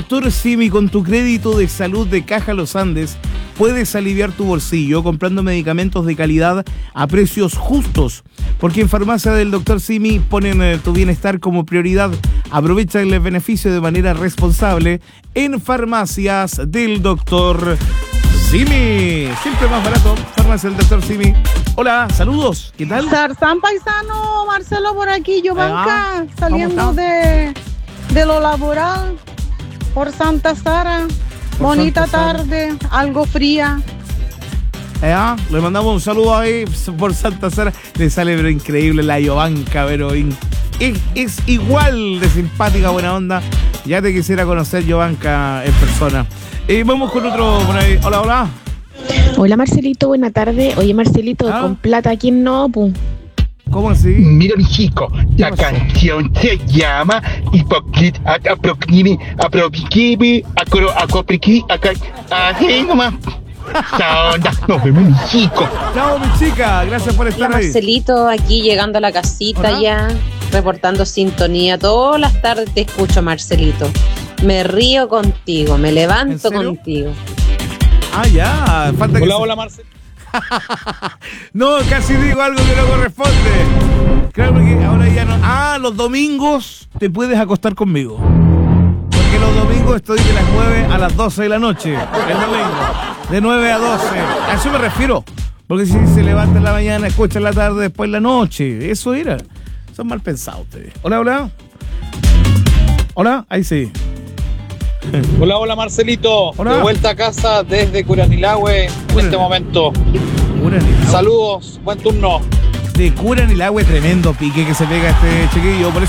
Doctor Simi, con tu crédito de salud de Caja Los Andes, puedes aliviar tu bolsillo comprando medicamentos de calidad a precios justos. Porque en Farmacia del Doctor Simi ponen tu bienestar como prioridad. Aprovecha el beneficio de manera responsable en Farmacias del Doctor Simi. Siempre más barato, Farmacia del Doctor Simi. Hola, saludos, ¿qué tal? Sarzán paisano, Marcelo por aquí, Yovanka, saliendo ¿cómo de lo laboral por Santa Sara. Por Bonita Santa Sara. tarde, algo fría. Le mandamos un saludo ahí por Santa Sara. Le sale pero increíble la Yovanka, pero es igual de simpática, buena onda. Ya te quisiera conocer, Yovanka, en persona. Vamos con otro por ahí. Hola, hola. Hola Marcelito, buena tarde. Oye Marcelito, con plata, ¿quién no? Pu? ¿Cómo así? Mira mi chico, la canción se llama Hipócrita, así nomás. Nos vemos mi chico. Chao mi chica, gracias por estar Hola ahí. Marcelito, aquí llegando a la casita. Hola. Ya, reportando sintonía. Todas las tardes te escucho, Marcelito. Me río contigo, me ¿En levanto serio? contigo. Ya, falta que... Hola, Marcelo. No, casi digo algo que no corresponde. Claro que ahora ya no... los domingos te puedes acostar conmigo. Porque los domingos estoy de las 9 a las 12 de la noche. El domingo. De 9 a 12. A eso me refiero. Porque si se levanta en la mañana, escucha en la tarde, después en la noche. Eso era. Son mal pensados ustedes. Hola, hola. Hola, ahí sí. Hola, Marcelito. Hola. De vuelta a casa desde Curanilahue en este momento. Saludos, buen turno. De Curanilahue, tremendo pique que se pega este chiquillo. Por eso